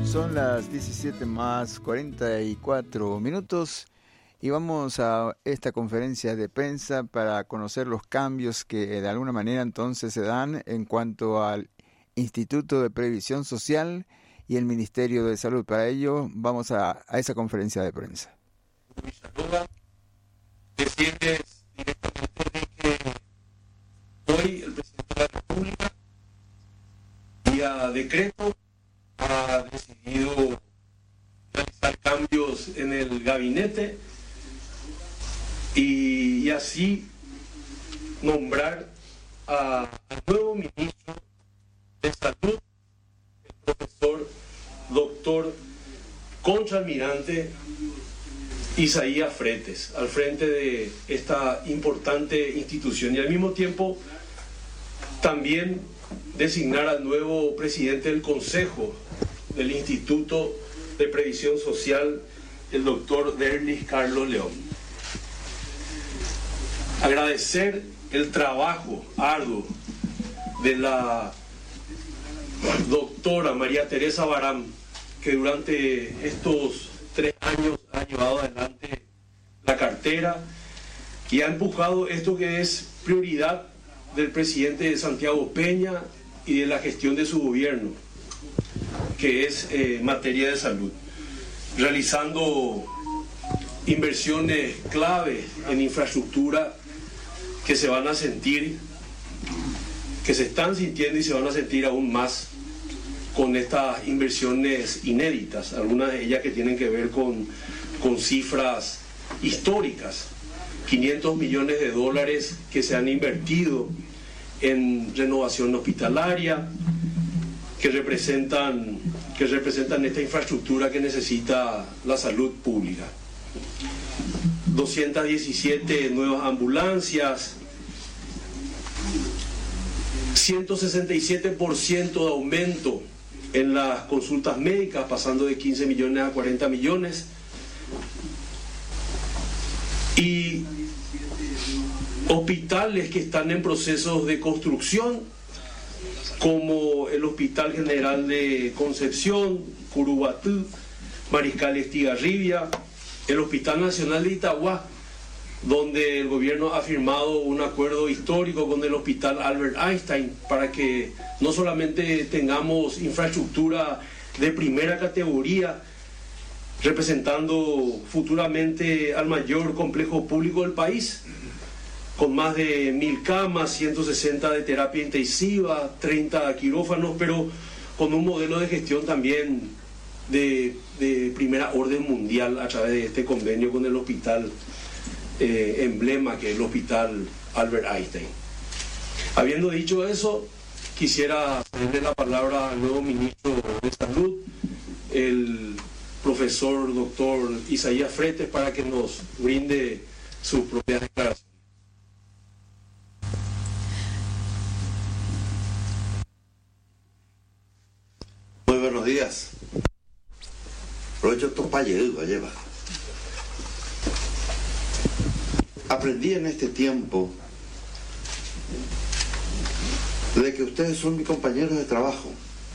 Son las 17:44 y vamos a esta conferencia de prensa para conocer los cambios que de alguna manera entonces se dan en cuanto al Instituto de Previsión Social y el Ministerio de Salud. Para ello vamos a esa conferencia de prensa. Me saluda decirles directamente de que hoy el presidente de la República, vía decreto, ha decidido realizar cambios en el gabinete y así nombrar al nuevo ministro de Salud, el profesor doctor contraalmirante Isaías Fretes, al frente de esta importante institución, y al mismo tiempo también designar al nuevo presidente del Consejo del Instituto de Previsión Social, el doctor Derlis Carlos León. Agradecer el trabajo arduo de la doctora María Teresa Barán, que durante estos 3 años ha llevado adelante la cartera y ha empujado esto que es prioridad del presidente Santiago Peña y de la gestión de su gobierno, que es materia de salud, realizando inversiones clave en infraestructura que se van a sentir, que se están sintiendo y se van a sentir aún más con estas inversiones inéditas, algunas de ellas que tienen que ver con cifras históricas, $500 millones que se han invertido en renovación hospitalaria, que representan esta infraestructura que necesita la salud pública. 217 nuevas ambulancias, 167% de aumento en las consultas médicas, pasando de 15 millones a 40 millones, y hospitales que están en procesos de construcción, como el Hospital General de Concepción, Curubatú, Mariscal Estigarribia, el Hospital Nacional de Itagua, donde el gobierno ha firmado un acuerdo histórico con el Hospital Albert Einstein para que no solamente tengamos infraestructura de primera categoría, representando futuramente al mayor complejo público del país, con más de 1.000 camas, 160 de terapia intensiva, 30 quirófanos, pero con un modelo de gestión también de primera orden mundial a través de este convenio con el hospital emblema, que es el Hospital Albert Einstein. Habiendo dicho eso, quisiera cederle la palabra al nuevo ministro de Salud, el profesor doctor Isaías Fretes, para que nos brinde sus propias declaraciones. Muy buenos días. Aprovecho estos palleros, lleva. Aprendí en este tiempo de que ustedes son mis compañeros de trabajo.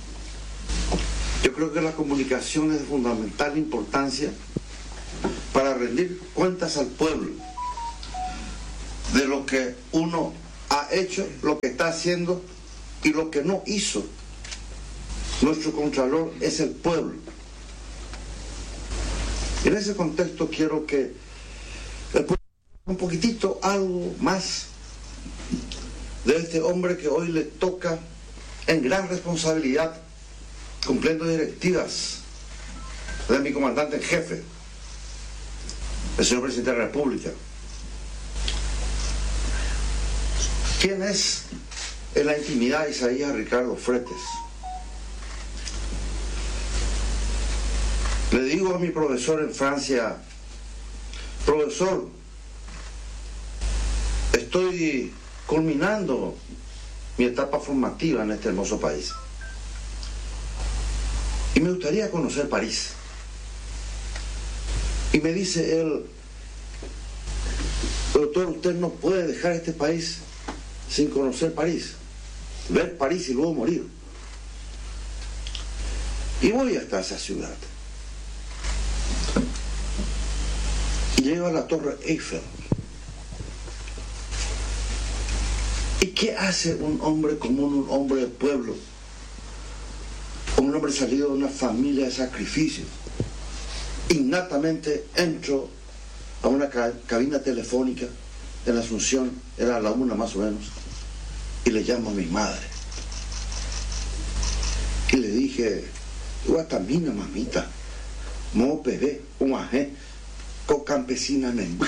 Yo creo que la comunicación es de fundamental importancia para rendir cuentas al pueblo de lo que uno ha hecho, lo que está haciendo y lo que no hizo. Nuestro contralor es el pueblo. En ese contexto quiero que el pueblo un poquitito algo más de este hombre que hoy le toca en gran responsabilidad, cumpliendo directivas de mi comandante en jefe, el señor presidente de la República. ¿Quién es en la intimidad Isaías Ricardo Fretes? Le digo a mi profesor en Francia: profesor, estoy culminando mi etapa formativa en este hermoso país y me gustaría conocer París. Y me dice él: doctor, usted no puede dejar este país sin conocer París, ver París y luego morir. Y voy hasta esa ciudad. Y llego a la Torre Eiffel. ¿Y qué hace un hombre común, un hombre de pueblo? Un hombre salido de una familia de sacrificio. Innatamente entro a una cabina telefónica en la Asunción, era a la 1 más o menos, y le llamo a mi madre. Y le dije, Guatamina, mamita, mo bebé, un ajé, co campesina memba.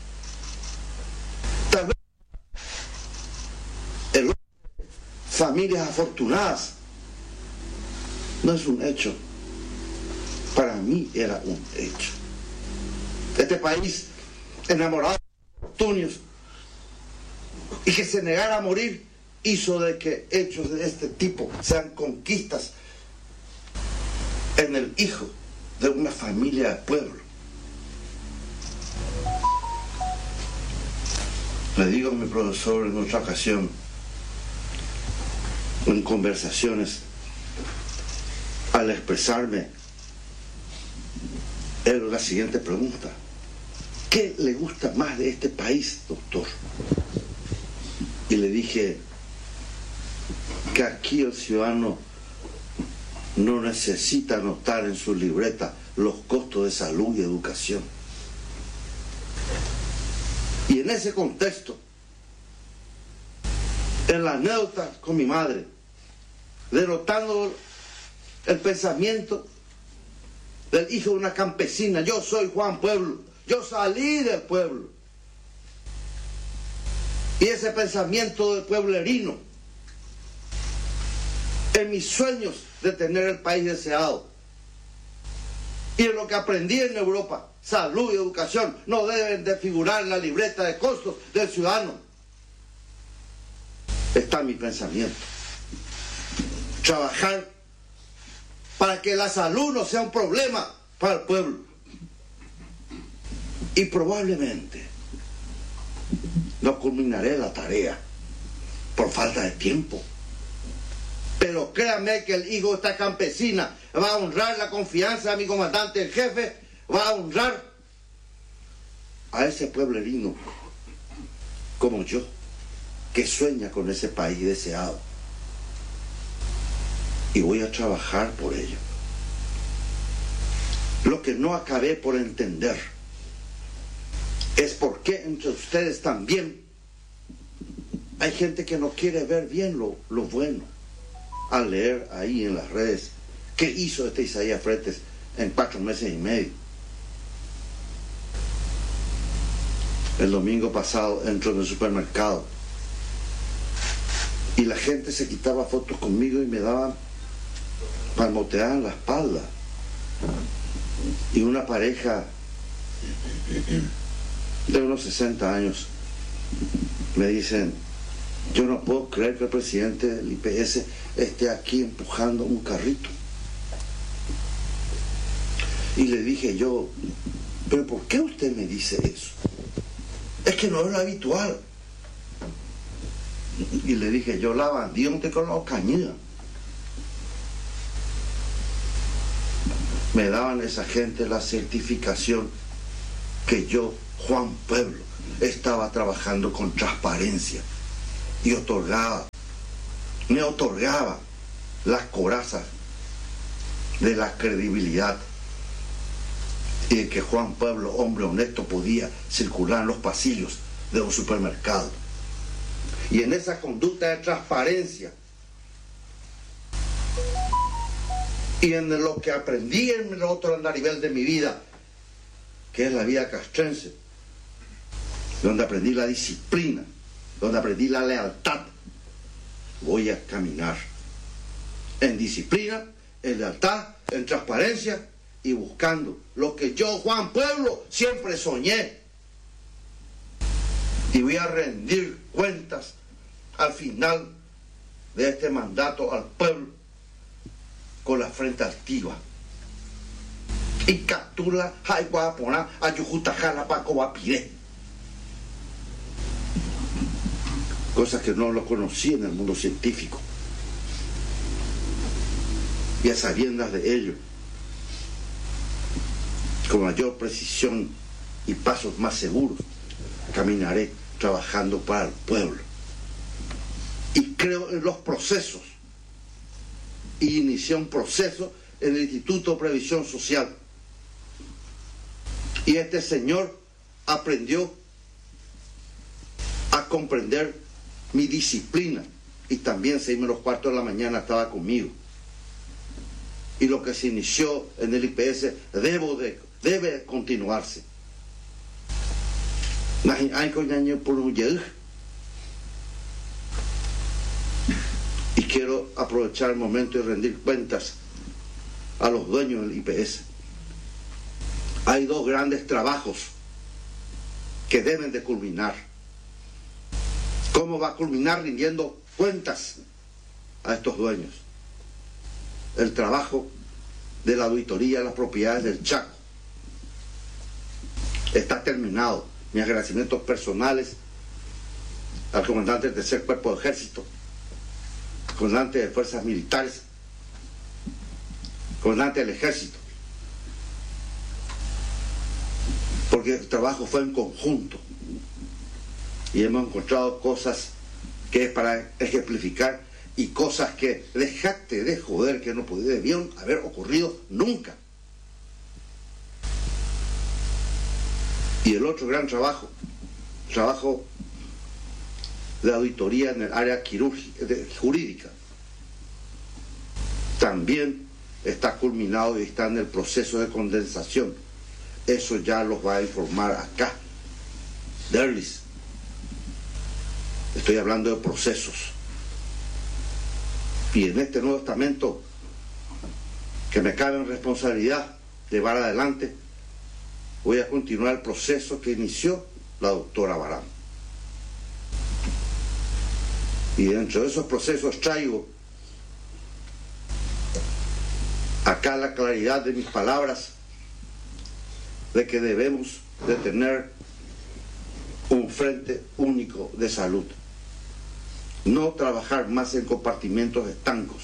Tal vez el familias afortunadas no es un hecho. Para mí era un hecho. Este país enamorado de fortunios y que se negara a morir hizo de que hechos de este tipo sean conquistas en el hijo de una familia de pueblo. Le digo a mi profesor en otra ocasión, en conversaciones, al expresarme, era la siguiente pregunta: ¿qué le gusta más de este país, doctor? Y le dije que aquí el ciudadano no necesita anotar en su libreta los costos de salud y educación. Y en ese contexto, en la anécdota con mi madre, denotando el pensamiento del hijo de una campesina, yo soy Juan Pueblo, yo salí del pueblo. Y ese pensamiento del pueblerino, en mis sueños de tener el país deseado, y en lo que aprendí en Europa, salud y educación no deben de figurar en la libreta de costos del ciudadano. Está mi pensamiento. Trabajar para que la salud no sea un problema para el pueblo. Y probablemente no culminaré la tarea por falta de tiempo. Pero créanme que el hijo de esta campesina va a honrar la confianza de mi comandante en jefe, va a honrar a ese pueblerino como yo, que sueña con ese país deseado. Y voy a trabajar por ello. Lo que no acabé por entender es por qué entre ustedes también hay gente que no quiere ver bien lo bueno, al leer ahí en las redes qué hizo este Isaías Fretes en 4 meses y medio. El domingo pasado entro en el supermercado y la gente se quitaba fotos conmigo y me daban palmoteadas en la espalda. Y una pareja de unos 60 años me dicen: yo no puedo creer que el presidente del IPS esté aquí empujando un carrito. Y le dije yo: ¿pero por qué usted me dice eso? Es que no es lo habitual. Y le dije yo: la bandido te con la cañida. Me daban esa gente la certificación que yo, Juan Pueblo, estaba trabajando con transparencia y me otorgaba las corazas de la credibilidad y de que Juan Pueblo, hombre honesto, podía circular en los pasillos de un supermercado. Y en esa conducta de transparencia y en lo que aprendí en el otro andarivel de mi vida, que es la vida castrense, donde aprendí la disciplina, donde aprendí la lealtad, voy a caminar en disciplina, en lealtad, en transparencia y buscando lo que yo, Juan Pueblo, siempre soñé. Y voy a rendir cuentas al final de este mandato al pueblo con la frente altiva. Y captura Jaiguapona Ayujutajala Paco Vapiré. Cosas que no lo conocí en el mundo científico. y a sabiendas de ello, con mayor precisión y pasos más seguros, caminaré trabajando para el pueblo. Y creo en los procesos. Y inicié un proceso en el Instituto de Previsión Social. Y este señor aprendió a comprender mi disciplina. Y también 6:15 a.m. estaba conmigo. Y lo que se inició en el IPS debe continuarse. Y quiero aprovechar el momento y rendir cuentas a los dueños del IPS. Hay 2 grandes trabajos que deben de culminar. ¿Cómo va a culminar? Rindiendo cuentas a estos dueños. El trabajo de la auditoría de las propiedades del Chaco está terminado. Mis agradecimientos personales al comandante del 3er Cuerpo de Ejército, comandante de Fuerzas Militares, comandante del Ejército, porque el trabajo fue en conjunto y hemos encontrado cosas que es para ejemplificar y cosas que dejaste de joder que no debieron haber ocurrido nunca. Y el otro gran trabajo de auditoría en el área jurídica, también está culminado y está en el proceso de condensación. Eso ya los va a informar acá Derlis. Estoy hablando de procesos. Y en este nuevo estamento que me cabe en responsabilidad llevar adelante, voy a continuar el proceso que inició la doctora Barán. Y dentro de esos procesos traigo acá la claridad de mis palabras de que debemos de tener un frente único de salud. No trabajar más en compartimentos estancos.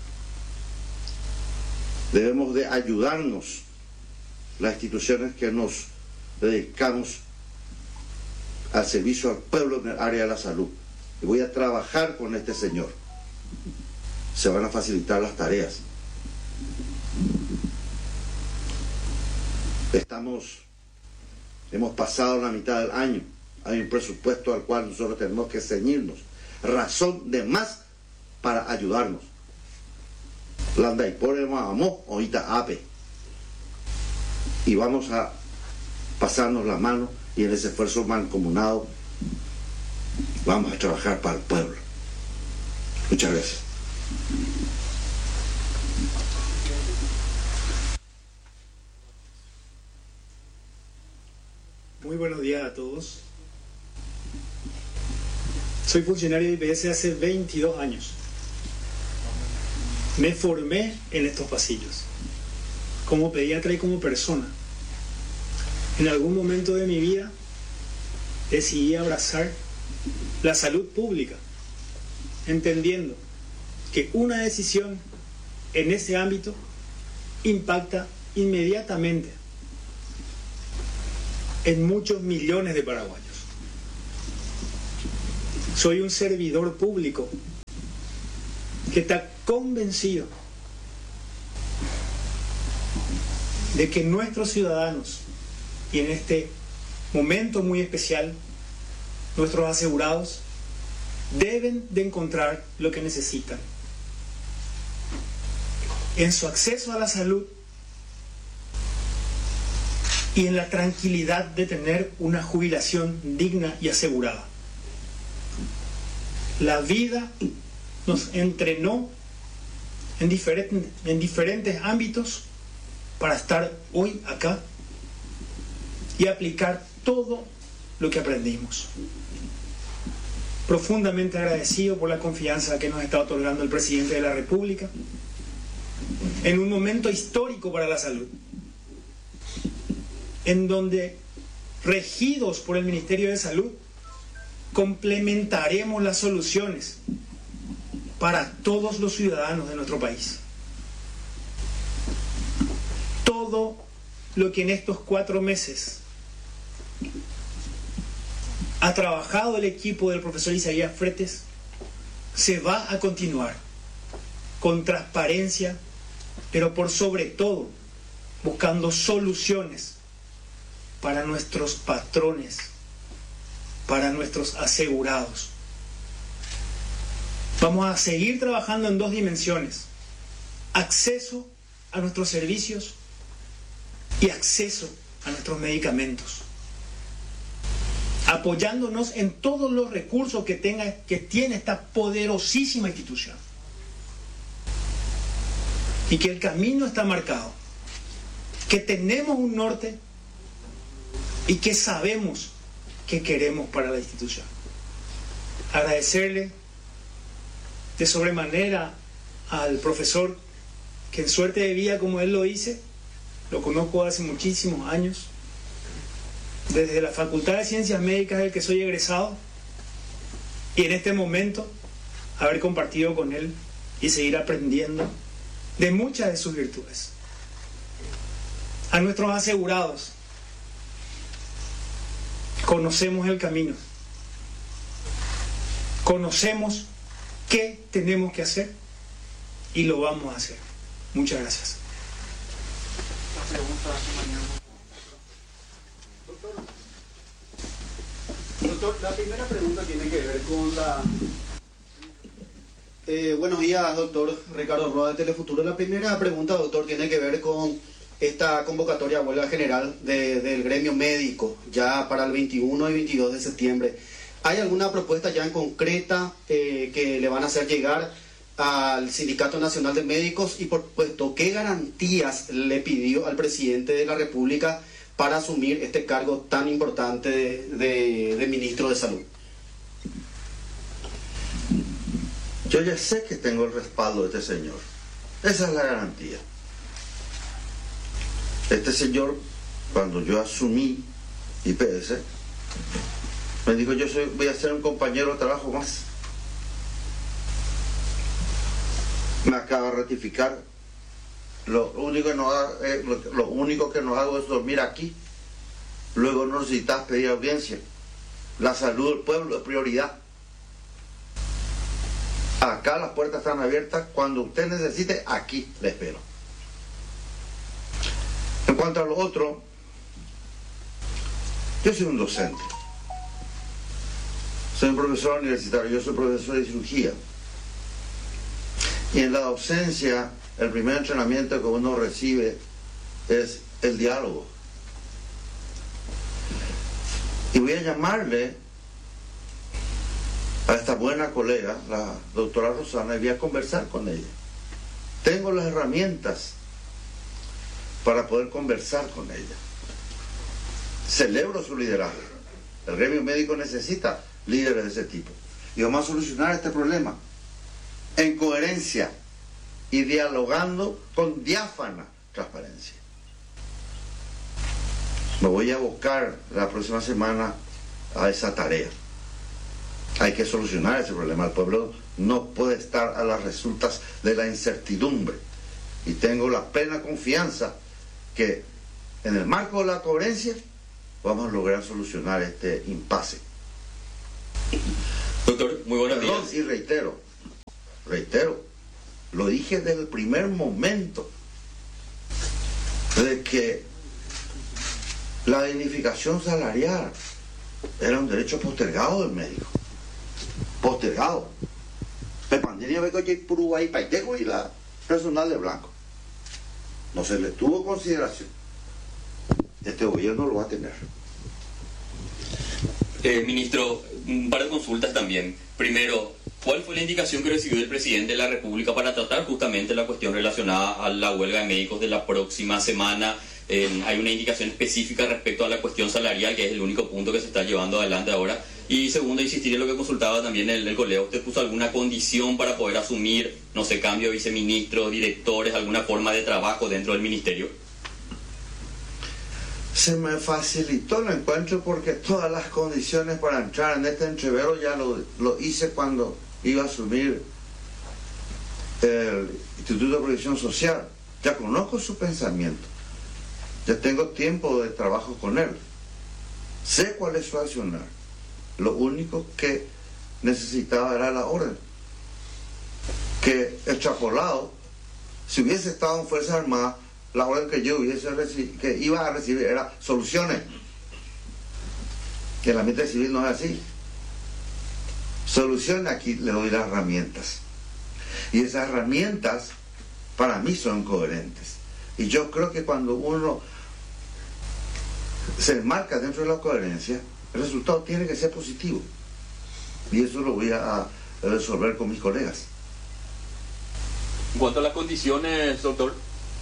Debemos de ayudarnos las instituciones que nos dedicamos al servicio al pueblo en el área de la salud. Y voy a trabajar con este señor. Se van a facilitar las tareas. Hemos pasado la mitad del año. Hay un presupuesto al cual nosotros tenemos que ceñirnos. Razón de más para ayudarnos. Landa y por ahorita ape. Y vamos a pasarnos la mano y en ese esfuerzo mancomunado vamos a trabajar para el pueblo. Muchas gracias. Muy buenos días a todos. Soy funcionario de IPS hace 22 años. Me formé en estos pasillos, como pediatra y como persona. En algún momento de mi vida decidí abrazar la salud pública, entendiendo que una decisión en ese ámbito impacta inmediatamente en muchos millones de paraguayos. Soy un servidor público que está convencido de que nuestros ciudadanos, y en este momento muy especial, nuestros asegurados, deben de encontrar lo que necesitan en su acceso a la salud y en la tranquilidad de tener una jubilación digna y asegurada. La vida nos entrenó en diferentes ámbitos para estar hoy acá y aplicar todo lo que aprendimos. Profundamente agradecido por la confianza que nos está otorgando el presidente de la República en un momento histórico para la salud, en donde, regidos por el Ministerio de Salud, complementaremos las soluciones para todos los ciudadanos de nuestro país. todo lo que en estos 4 meses ha trabajado el equipo del profesor Isaías Fretes se va a continuar con transparencia, pero por sobre todo buscando soluciones para nuestros patrones, para nuestros asegurados. Vamos a seguir trabajando en 2 dimensiones: acceso a nuestros servicios y acceso a nuestros medicamentos, apoyándonos en todos los recursos que tiene esta poderosísima institución, y que el camino está marcado, que tenemos un norte y que sabemos qué queremos para la institución. Agradecerle de sobremanera al profesor, que en suerte de vida como él lo hice, lo conozco hace muchísimos años, desde la Facultad de Ciencias Médicas del que soy egresado, y en este momento haber compartido con él y seguir aprendiendo de muchas de sus virtudes. A nuestros asegurados, conocemos el camino, conocemos qué tenemos que hacer y lo vamos a hacer. Muchas gracias. Doctor, la primera pregunta tiene que ver con la... buenos días, doctor Ricardo Roa de Telefuturo. La primera pregunta, doctor, tiene que ver con esta convocatoria a huelga general del gremio médico, ya para el 21 y 22 de septiembre. ¿Hay alguna propuesta ya en concreta que le van a hacer llegar al Sindicato Nacional de Médicos? Y por supuesto, ¿qué garantías le pidió al presidente de la República para asumir este cargo tan importante de ministro de Salud? Yo ya sé que tengo el respaldo de este señor. Esa es la garantía. Este señor, cuando yo asumí IPS, me dijo: voy a ser un compañero de trabajo más. Me acaba de ratificar. Lo único que no hago es dormir aquí. Luego no necesitas pedir audiencia. La salud del pueblo es prioridad. Acá las puertas están abiertas. Cuando usted necesite, aquí le espero. En cuanto a lo otro, yo soy un docente. Soy un profesor universitario. Yo soy profesor de cirugía. Y en la docencia, el primer entrenamiento que uno recibe es el diálogo. Y voy a llamarle a esta buena colega, la doctora Rosana, y voy a conversar con ella. Tengo las herramientas para poder conversar con ella. Celebro su liderazgo. El gremio médico necesita líderes de ese tipo. Y vamos a solucionar este problema en coherencia y dialogando con diáfana transparencia. Me voy a buscar la próxima semana a esa tarea. Hay que solucionar ese problema. El pueblo no puede estar a las resultas de la incertidumbre. Y tengo la plena confianza que en el marco de la coherencia vamos a lograr solucionar este impasse. Doctor, muy buenos días. Y reitero, lo dije desde el primer momento, de que la dignificación salarial era un derecho postergado del médico. Postergado. La pandemia ve que puro ahí paitejo y la personal de blanco. No se le tuvo consideración. Este gobierno lo va a tener. Ministro, un par de consultas también. Primero, ¿cuál fue la indicación que recibió el presidente de la República para tratar justamente la cuestión relacionada a la huelga de médicos de la próxima semana? ¿Hay una indicación específica respecto a la cuestión salarial, que es el único punto que se está llevando adelante ahora? Y segundo, insistir en lo que consultaba también el colega. ¿Usted puso alguna condición para poder asumir, no sé, cambio de viceministros, directores, alguna forma de trabajo dentro del ministerio? Se me facilitó el encuentro porque todas las condiciones para entrar en este entrevero ya lo hice cuando iba a asumir el Instituto de Previsión Social. Ya conozco su pensamiento. Ya tengo tiempo de trabajo con él. Sé cuál es su accionar. Lo único que necesitaba era la orden. Que extrapolado, si hubiese estado en Fuerzas Armadas, la orden que yo que iba a recibir era soluciones. Que el ambiente civil no es así. Soluciones, aquí le doy las herramientas. Y esas herramientas para mí son coherentes. Y yo creo que cuando uno se enmarca dentro de la coherencia, el resultado tiene que ser positivo. Y eso lo voy a resolver con mis colegas. En cuanto a las condiciones, doctor.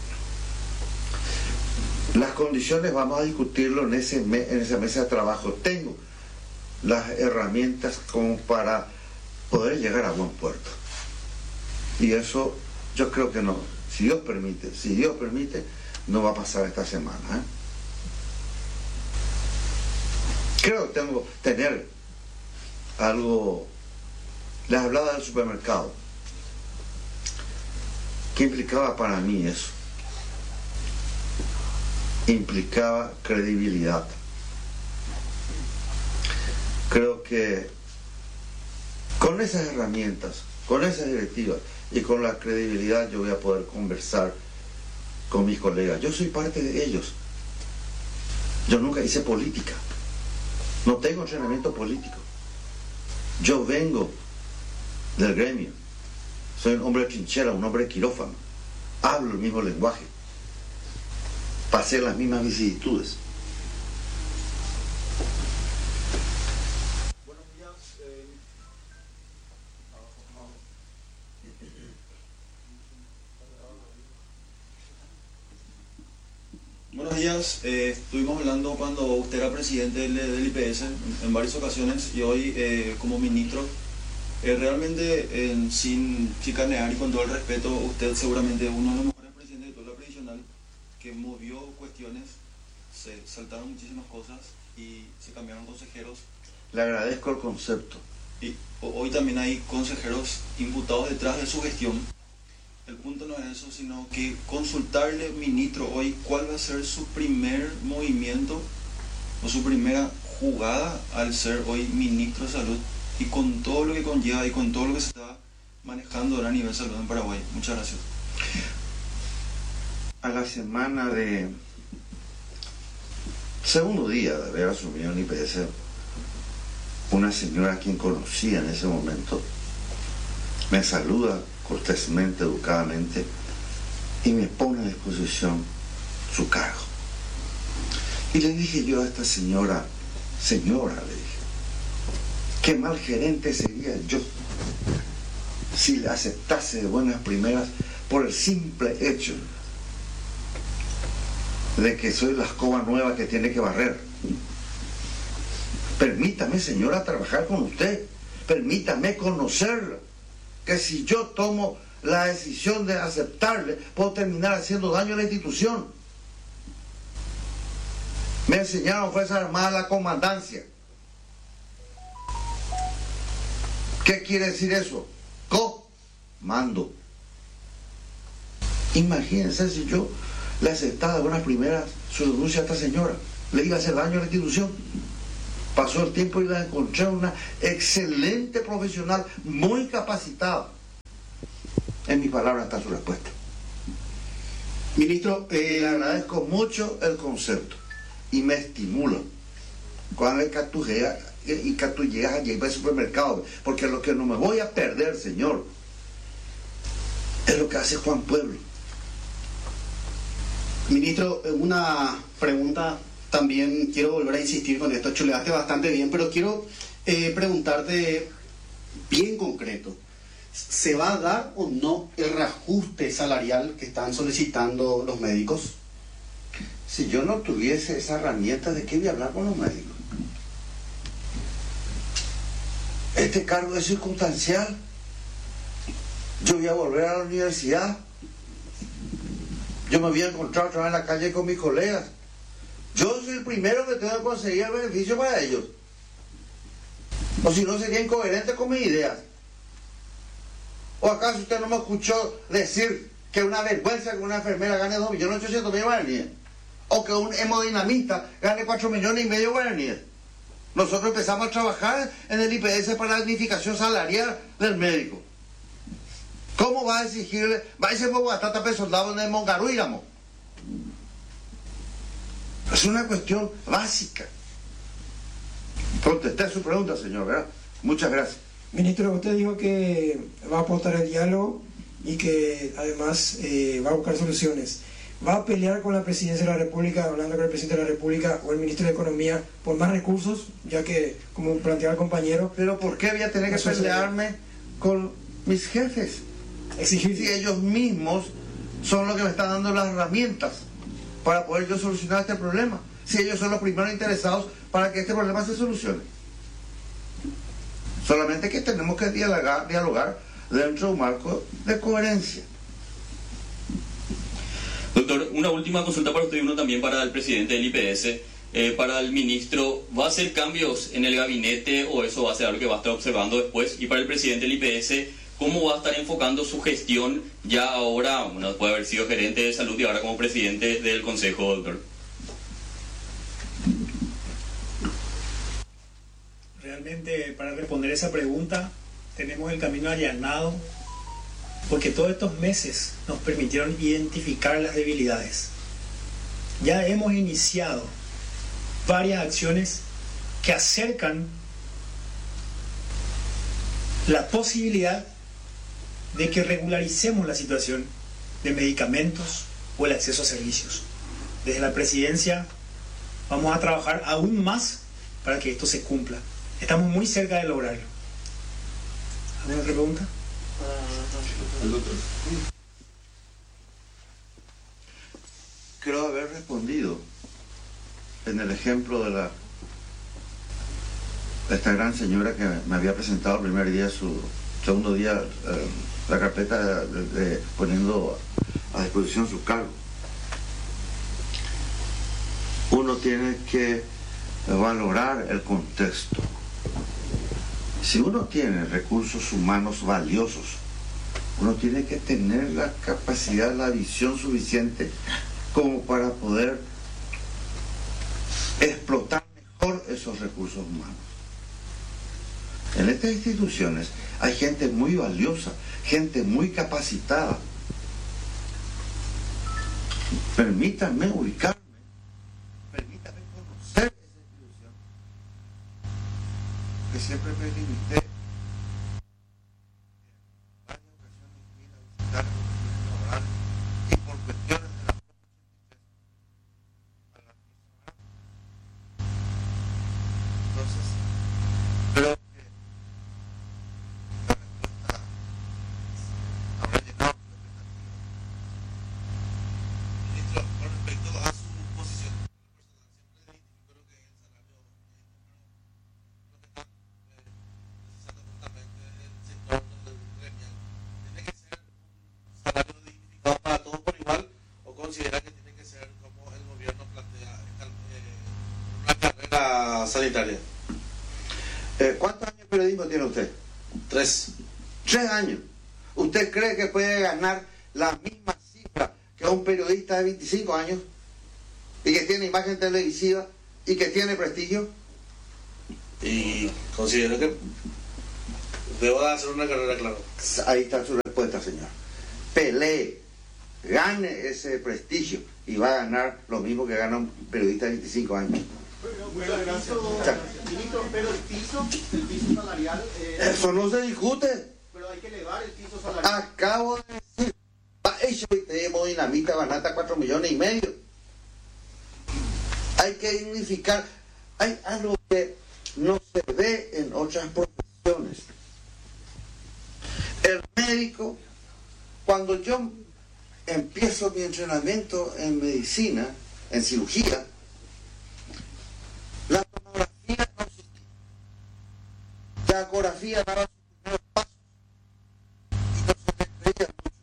Las condiciones vamos a discutirlo en esa mesa de trabajo. Tengo las herramientas como para poder llegar a buen puerto. Y eso yo creo que no. Si Dios permite, no va a pasar esta semana. Creo que tengo que tener algo. Les hablaba del supermercado. ¿Qué implicaba para mí eso? Implicaba credibilidad. Creo que con esas herramientas, con esas directivas y con la credibilidad yo voy a poder conversar con mis colegas. Yo soy parte de ellos. Yo nunca hice política. No tengo entrenamiento político. Yo vengo del gremio. Soy un hombre de trinchera, un hombre de quirófano. Hablo el mismo lenguaje. Pasé las mismas vicisitudes. Buenos días. Buenos días. Estuvimos hablando cuando usted era presidente del IPS en varias ocasiones y hoy como ministro. Realmente, sin chicanear y con todo el respeto, usted seguramente es uno de los mejores presidentes de toda la previsional, que movió cuestiones, se saltaron muchísimas cosas y se cambiaron consejeros. Le agradezco el concepto. Y hoy también hay consejeros imputados detrás de su gestión. El punto no es eso, sino que consultarle, ministro, hoy cuál va a ser su primer movimiento o su primera jugada al ser hoy ministro de Salud, y con todo lo que conlleva y con todo lo que se está manejando ahora a nivel de salud en Paraguay. Muchas gracias. A la semana de segundo día de haber asumido el IPS, una señora a quien conocía en ese momento me saluda cortésmente, educadamente, y me pone a disposición su cargo. Y le dije yo a esta señora, le dije, qué mal gerente sería yo si le aceptase de buenas primeras por el simple hecho de que soy la escoba nueva que tiene que barrer. Permítame, señora, trabajar con usted. Permítame conocerla. Que si yo tomo la decisión de aceptarle, puedo terminar haciendo daño a la institución. Me enseñaron Fuerzas Armadas la comandancia. ¿Qué quiere decir eso? Comando. Imagínense si yo le aceptaba de buenas primeras su renuncia a esta señora. Le iba a hacer daño a la institución. Pasó el tiempo y la encontré una excelente profesional, muy capacitada. En mis palabras está su respuesta. Ministro, le agradezco mucho el concepto y me estimula cuando tú llegas allí para el supermercado, porque lo que no me voy a perder, señor, es lo que hace Juan Pueblo. Ministro, una pregunta. También quiero volver a insistir con esto. Chuleaste bastante bien, pero quiero preguntarte bien concreto. ¿Se va a dar o no el reajuste salarial que están solicitando los médicos? Si yo no tuviese esa herramienta, ¿de qué voy a hablar con los médicos? Este cargo es circunstancial. Yo voy a volver a la universidad. Yo me voy a encontrar otra vez en la calle con mis colegas. Yo soy el primero que tengo que conseguir el beneficio para ellos. O si no, sería incoherente con mis ideas. ¿O acaso usted no me escuchó decir que es una vergüenza que una enfermera gane 2.800.000 guaraníes? o que un hemodinamista gane 4,5 millones de guaraníes. Nosotros empezamos a trabajar en el IPS para la dignificación salarial del médico. ¿Cómo va a exigirle? Va a decir, batata pe soldado en el Mongaruíramo. Es una cuestión básica. Contesté su pregunta, señor, ¿verdad? Muchas gracias. Ministro, usted dijo que va a aportar el diálogo y que además va a buscar soluciones. ¿Va a pelear con la Presidencia de la República, hablando con el Presidente de la República o el Ministro de Economía, por más recursos, ya que, como planteaba el compañero... ¿Pero por qué voy a tener que pelearme con mis jefes? Exigir. Si ellos mismos son los que me están dando las herramientas para poder yo solucionar este problema. Si ellos son los primeros interesados para que este problema se solucione. Solamente que tenemos que dialogar dentro de un marco de coherencia. Doctor, una última consulta para usted y uno también para el presidente del IPS. Para el ministro, ¿va a hacer cambios en el gabinete o eso va a ser algo que va a estar observando después? Y para el presidente del IPS, ¿cómo va a estar enfocando su gestión ya ahora, bueno, después de haber sido gerente de salud y ahora como presidente del Consejo, doctor? Realmente, para responder esa pregunta, tenemos el camino allanado, porque todos estos meses nos permitieron identificar las debilidades. Ya hemos iniciado varias acciones que acercan la posibilidad de que regularicemos la situación de medicamentos o el acceso a servicios. Desde la presidencia vamos a trabajar aún más para que esto se cumpla. Estamos muy cerca de lograrlo. ¿Alguna otra pregunta? Creo haber respondido en el ejemplo de esta gran señora que me había presentado el primer día, su segundo día, la carpeta poniendo a disposición su cargo. Uno tiene que valorar el contexto. Si uno tiene recursos humanos valiosos, uno tiene que tener la capacidad, la visión suficiente como para poder explotar mejor esos recursos humanos. En estas instituciones hay gente muy valiosa, gente muy capacitada. Permítanme ubicarme, permítanme conocer esa institución, que siempre me limité en varias ocasiones ir a visitar laboral y por cuestiones de la propia a la misma. Entonces, creo que la respuesta habrá llenado su expectativa. Ministro, con respecto a su posición personal, siempre identificó lo que es el salario salario dignificado para todos por igual, o considera que tiene que ser como el gobierno plantea una carrera sanitaria? ¿Cuántos años de periodismo tiene usted? 3 años. ¿Usted cree que puede ganar la misma cifra que un periodista de 25 años y que tiene imagen televisiva y que tiene prestigio? Y considero que debo de hacer una carrera, claro. Ahí está su respuesta, señor. Pelee, gane ese prestigio y va a ganar lo mismo que gana un periodista de 25 años. Pero el piso salarial... Eso no se discute. Pero hay que elevar el piso salarial. Acabo de decir, hecho hemodinamita banata 4,5 millones. Hay que dignificar. Hay algo que no se ve en otras profesiones. El médico, cuando yo empiezo mi entrenamiento en medicina, en cirugía, la tomografía no existía. La ecografía daba sus primeros pasos y no se me creía mucho.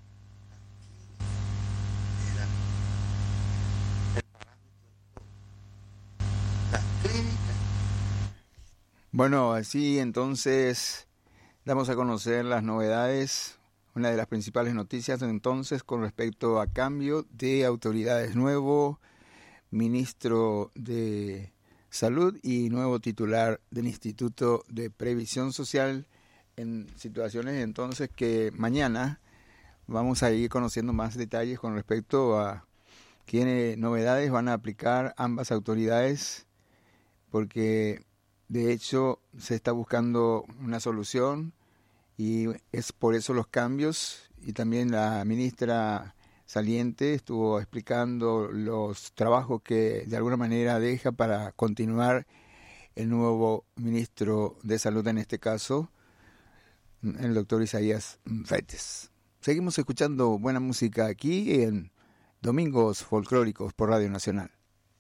Era el parámetro de todo. La clínica. Bueno, así entonces damos a conocer las novedades, una de las principales noticias entonces con respecto a cambio de autoridades. Nuevo ministro de Salud y nuevo titular del Instituto de Previsión Social, en situaciones entonces que mañana vamos a ir conociendo más detalles con respecto a qué novedades van a aplicar ambas autoridades, porque de hecho se está buscando una solución y es por eso los cambios. Y también la ministra saliente estuvo explicando los trabajos que de alguna manera deja para continuar el nuevo ministro de Salud, en este caso, el doctor Isaías Freites. Seguimos escuchando buena música aquí en Domingos Folclóricos por Radio Nacional.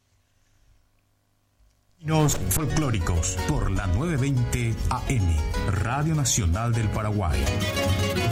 Domingos Folclóricos por la 920 AM, Radio Nacional del Paraguay.